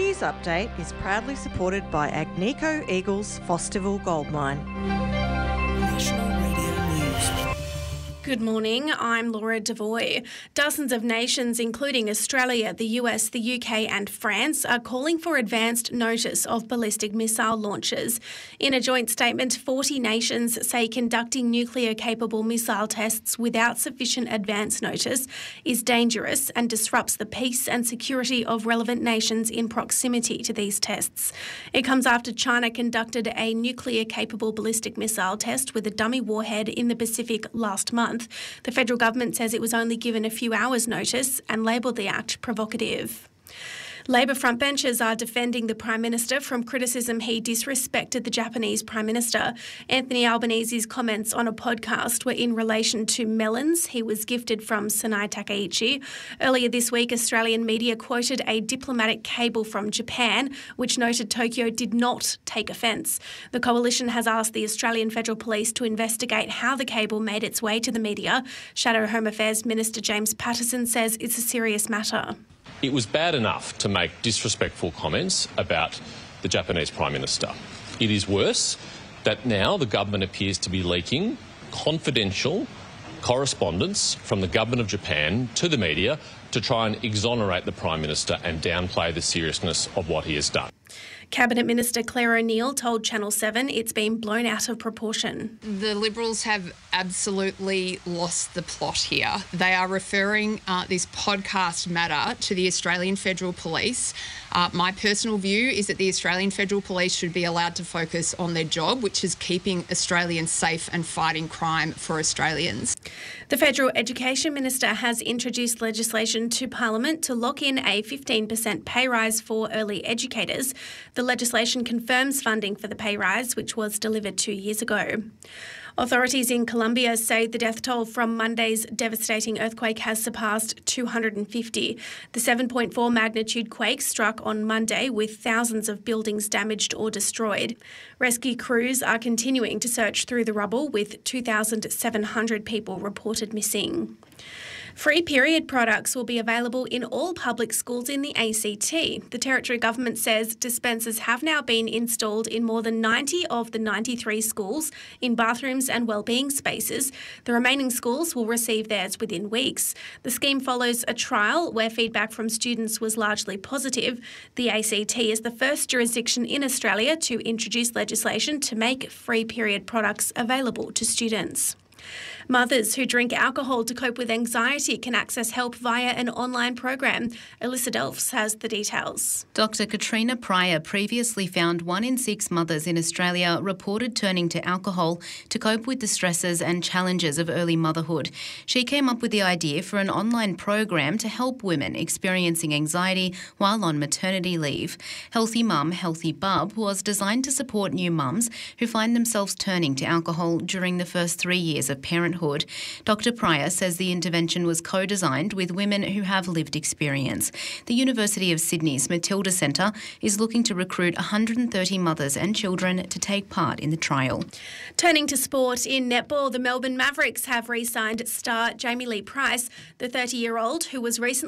News Update is proudly supported by Agnico Eagles Fosterville Gold Mine. National Radio News. Good morning, I'm Laura Devoy. Dozens of nations, including Australia, the US, the UK and France, are calling for advanced notice of ballistic missile launches. In a joint statement, 40 nations say conducting nuclear-capable missile tests without sufficient advance notice is dangerous and disrupts the peace and security of relevant nations in proximity to these tests. It comes after China conducted a nuclear-capable ballistic missile test with a dummy warhead in the Pacific last month. The federal government says it was only given a few hours' notice and labelled the act provocative. Labor frontbenchers are defending the Prime Minister from criticism he disrespected the Japanese Prime Minister. Anthony Albanese's comments on a podcast were in relation to melons he was gifted from Sanai Takaichi. Earlier this week, Australian media quoted a diplomatic cable from Japan, which noted Tokyo did not take offence. The coalition has asked the Australian Federal Police to investigate how the cable made its way to the media. Shadow Home Affairs Minister James Patterson says it's a serious matter. It was bad enough to make disrespectful comments about the Japanese Prime Minister. It is worse that now the government appears to be leaking confidential correspondence from the government of Japan to the media to try and exonerate the Prime Minister and downplay the seriousness of what he has done. Cabinet Minister Claire O'Neil told Channel 7 it's been blown out of proportion. The Liberals have absolutely lost the plot here. They are referring this podcast matter to the Australian Federal Police. My personal view is that the Australian Federal Police should be allowed to focus on their job, which is keeping Australians safe and fighting crime for Australians. The Federal Education Minister has introduced legislation to Parliament to lock in a 15% pay rise for early educators. The legislation confirms funding for the pay rise, which was delivered 2 years ago. Authorities in Colombia say the death toll from Monday's devastating earthquake has surpassed 250. The 7.4 magnitude quake struck on Monday with thousands of buildings damaged or destroyed. Rescue crews are continuing to search through the rubble with 2,700 people reported missing. Free period products will be available in all public schools in the ACT. The Territory Government says dispensers have now been installed in more than 90 of the 93 schools in bathrooms and wellbeing spaces. The remaining schools will receive theirs within weeks. The scheme follows a trial where feedback from students was largely positive. The ACT is the first jurisdiction in Australia to introduce legislation to make free period products available to students. Mothers who drink alcohol to cope with anxiety can access help via an online program. Alyssa Delphs has the details. Dr. Katrina Pryor previously found 1 in 6 mothers in Australia reported turning to alcohol to cope with the stresses and challenges of early motherhood. She came up with the idea for an online program to help women experiencing anxiety while on maternity leave. Healthy Mum, Healthy Bub was designed to support new mums who find themselves turning to alcohol during the first 3 years of parenthood. Dr. Pryor says the intervention was co-designed with women who have lived experience. The University of Sydney's Matilda Centre is looking to recruit 130 mothers and children to take part in the trial. Turning to sport, in netball, the Melbourne Mavericks have re-signed star Jamie Lee Price, the 30-year-old who was recently